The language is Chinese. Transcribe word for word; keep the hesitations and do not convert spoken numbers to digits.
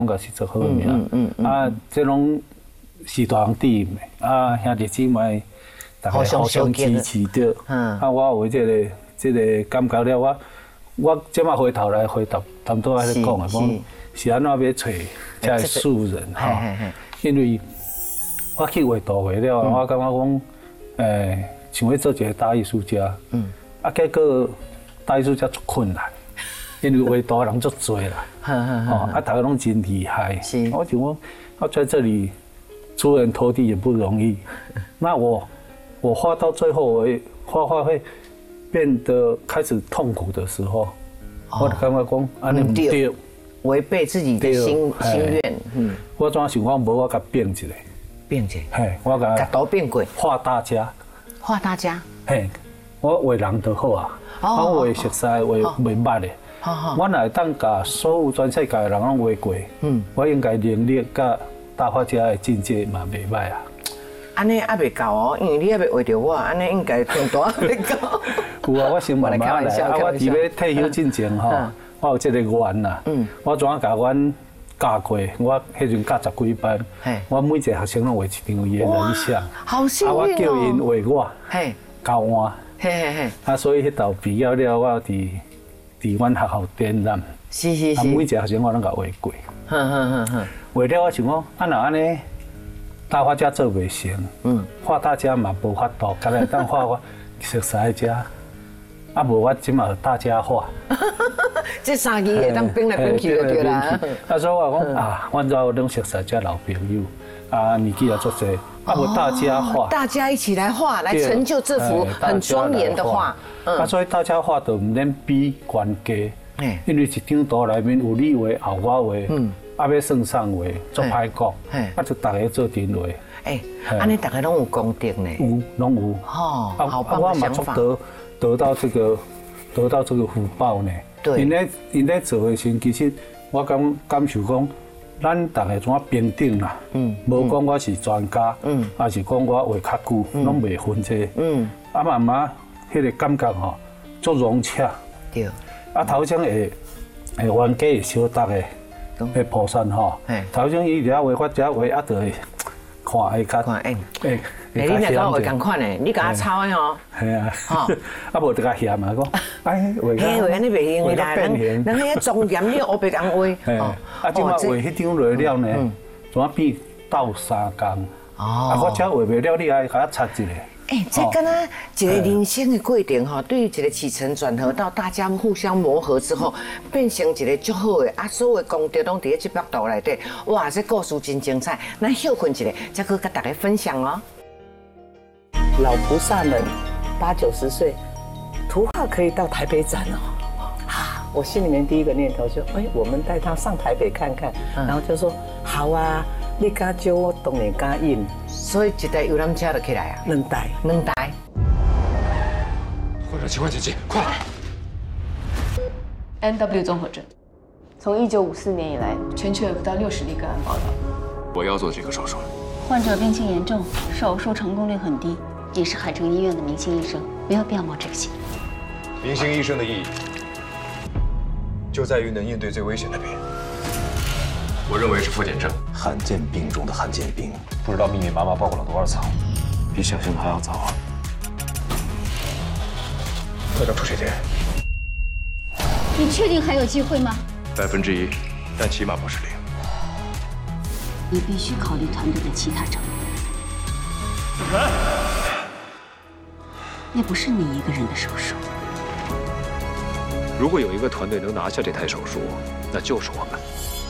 讲个是做好命，嗯嗯嗯啊，这种是大兄弟的，啊兄弟姊妹，大家互相支持着，嗯，啊我有这个这个感觉了，我我即马回头来回答他们都在讲的，讲是安怎要找这素人哈，因为我去画图画了，我感觉讲，诶，想要做一个大艺术家，嗯，啊结果大艺术家足困难。因为画图人足多啦，哦，啊，大家拢真厉害。我想讲，我在这里出人头地也不容易。那我我画到最后，我画画会变得开始痛苦的时候，我就感觉讲，安尼唔对， 违背自己的心心愿。嗯， 我怎想讲，无我甲变一下， 变一下， 嘿，我甲甲图变过， 画大家， 画大家， 嘿，我画人就好啊，我画熟悉，画袂捌的。我若当甲所有全世界的人拢画过，嗯，我应该能力甲大画家的境界嘛袂歹啊。 安尼还袂够哦，因为你还袂画着我，安尼应该更大袂够。 有啊，我先慢慢来。啊，我伫要退休之前吼，我有这个愿呐。嗯。我怎啊甲阮教过？我迄阵教十几班，我每一个学生拢画一张伊的人像。 好幸运哦！ 啊，我叫因画我，嘿，教我。嘿嘿嘿。啊，所以迄道毕业了，我伫。伫阮学校展览， 是是是， 每一个学生我拢甲画过。哼哼哼哼，画了我想讲，啊若安尼，大画家做袂成，嗯，画大家嘛无法度，干来当画我熟悉的家，啊无我即嘛大家画。 这三字会当变来变去就对啦。 啊所以我讲啊，阮遮有拢熟悉遮老朋友，啊年纪也足侪，啊无大家画， 大家一起来画，来成就这幅很庄严的画。 啊，所以大家画就唔免比悬低，因为一张图内面有你画、后我画，啊要算上画，做歹讲，啊就大家做阵画。 哎，安尼大家拢有功德呢。 有，拢有。哦，好棒的想法。得得到这个得到这个福报呢。对。因咧因咧做的时，其实我感感受讲，咱大家怎啊平等啦。嗯。无讲我是专家，嗯，还是讲我画较久，拢袂分这。嗯。啊慢慢。迄个感觉吼，足融洽。对。啊，头先会会冤家会相搭的，迄菩萨吼。头先伊遐画，我遮画啊，就会看会较。看哎。哎， 你若讲画共款的，你甲我抄的吼。 系啊。吼，啊无就甲嫌嘛讲，哎画。 嘿，画安尼袂用啦，人人迄庄严你黑白共画。 哦。啊，即马画迄张来了呢，怎啊变斗三工？哦。啊，我遮画袂了，你还甲我插一个。 哎，这跟他一个人生的过程哈，对于一个起承转合到大家互相磨合之后，变成一个足好的啊，所有的功德拢伫这幅图内底。哇，这故事真精彩，咱休困一下，再去跟大家分享哦。老菩萨们八九十岁，图画可以到台北展哦。啊，我心里面第一个念头就，哎，我们带他上台北看看，然后就说好啊。你敢招我，当然敢应。所以一台游览车就起来啊，两台，两台。 患者情况紧急，快 ！N W 综合症，从一九五四年以来，全球有不到六十例个案报道。 我要做这个手术。 患者病情严重，手术成功率很低。你是海城医院的明星医生，没有必要冒这个险。 明星医生的意义，就在于能应对最危险的病。我认为是复检症， 罕见病中的罕见病。 不知道密密麻麻包裹了多少层， 比想象的还要早啊！ 快点出血点。 你确定还有机会吗？ 百分之一，但起码不是零。 你必须考虑团队的其他成员。来，那不是你一个人的手术。 如果有一个团队能拿下这台手术，那就是我们。